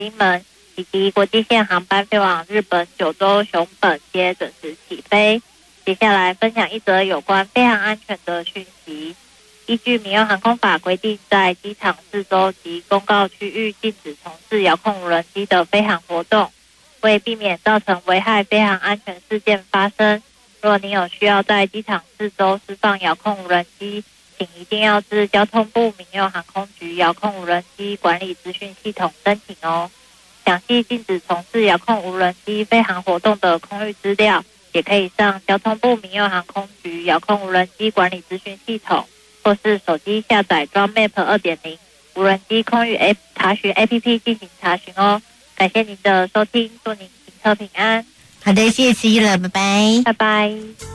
金门，以及国际线航班飞往日本九州熊本皆准时起飞。接下来分享一则有关飞航安全的讯息。依据民用航空法规定，在机场四周及公告区域禁止从事遥控无人机的飞航活动。为避免造成危害飞航安全事件发生，若您有需要在机场四周释放遥控无人机，请一定要至交通部民用航空局遥控无人机管理资讯系统申请哦。详细禁止从事遥控无人机飞航活动的空域资料，也可以上交通部民用航空局遥控无人机管理资讯系统，或是手机下载装 Map 2.0 无人机空域查询 APP 进行查询哦。感谢您的收听，祝您行车平安。 好的，谢谢了，拜拜， 拜拜。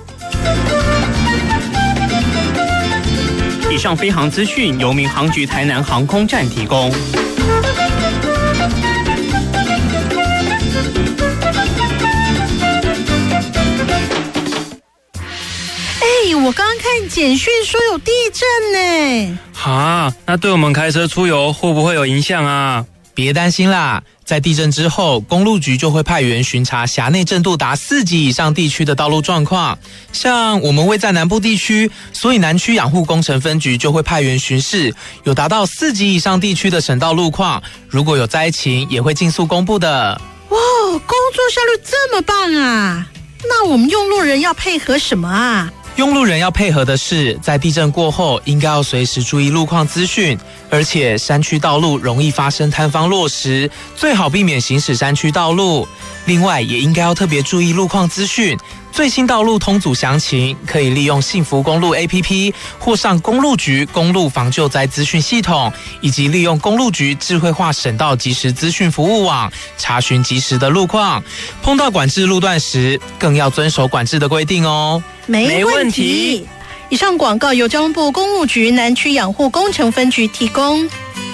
以上飞航资讯由民航局台南航空站提供。 我刚刚看简讯说有地震呢。 哈，那对我们开车出游会不会有影响啊？ 别担心啦，在地震之后，公路局就会派员巡查辖内震度达4级以上地区的道路状况。像我们位在南部地区，所以南区养护工程分局就会派员巡视有达到4级以上地区的省道路况，如果有灾情也会尽速公布的。 哇，工作效率这么棒啊！那我们用路人要配合什么啊？ 用路人要配合的是，在地震过后应该要随时注意路况资讯，而且山区道路容易发生坍方落石，最好避免行驶山区道路。另外也应该要特别注意路况资讯，最新道路通组详情可以利用幸福公路 APP 或上公路局公路防救灾资讯系统，以及利用公路局智慧化省道即时资讯服务网查询即时的路况。碰到管制路段时，更要遵守管制的规定哦。 没问题。以上广告由交通部公路局南区养护工程分局提供。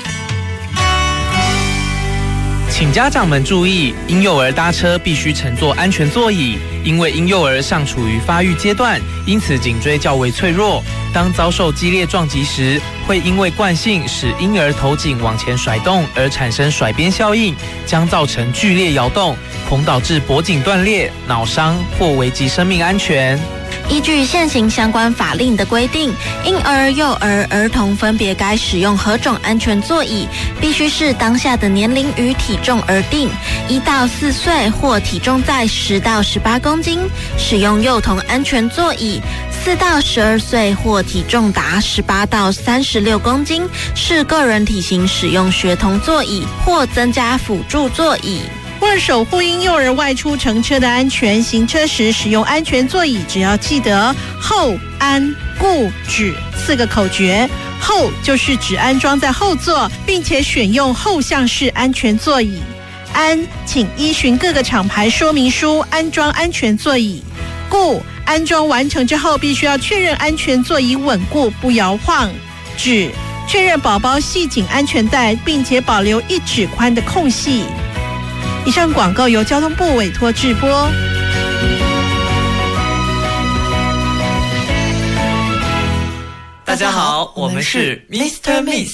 请家长们注意，婴幼儿搭车必须乘坐安全座椅，因为婴幼儿尚处于发育阶段，因此颈椎较为脆弱。当遭受激烈撞击时，会因为惯性使婴儿头颈往前甩动而产生甩鞭效应，将造成剧烈摇动，恐导致脖颈断裂、脑伤或危及生命安全。 依据现行相关法令的规定，婴儿、幼儿、儿童分别该使用何种安全座椅，必须是当下的年龄与体重而定。1到4岁或体重在10到18公斤，使用幼童安全座椅；4到12岁或体重达18到36公斤，是个人体型使用学童座椅或增加辅助座椅。 为了守护婴幼儿外出乘车的安全，行车时使用安全座椅，只要记得后、安、固、止4个口诀。后就是指安装在后座，并且选用后向式安全座椅。安，请依循各个厂牌说明书安装安全座椅。固，安装完成之后，必须要确认安全座椅稳固不摇晃。止，确认宝宝系紧安全带，并且保留1指宽的空隙。以上广告由交通部委托制播。 大家好，我们是 Mr. Miss